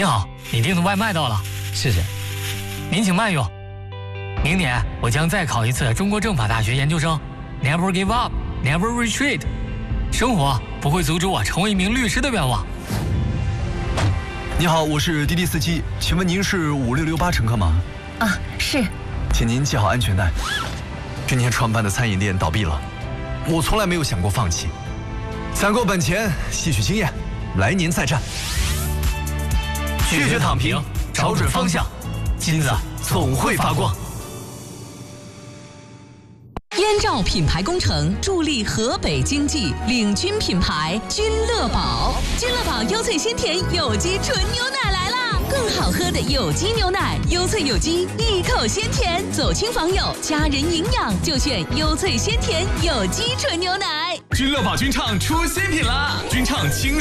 您好，你订的外卖到了，谢谢。您请慢用。明年我将再考一次中国政法大学研究生 ，Never give up, never retreat。生活不会阻止我成为一名律师的愿望。 你好，我是滴滴司机，请问您是5668乘客吗？ 啊，是。 请您系好安全带。今天创办的餐饮店倒闭了，我从来没有想过放弃。攒够本钱，吸取经验，来年再战。 拒绝躺平，找准方向，金子总会发光。 燕赵品牌工程助力河北经济，领军品牌君乐宝。君乐宝优萃鲜甜有机纯牛奶来啦！更好喝的有机牛奶，优萃有机，一口鲜甜，走亲访友，家人营养就选优萃鲜甜有机纯牛奶。 君乐宝君畅出新品啦！君畅轻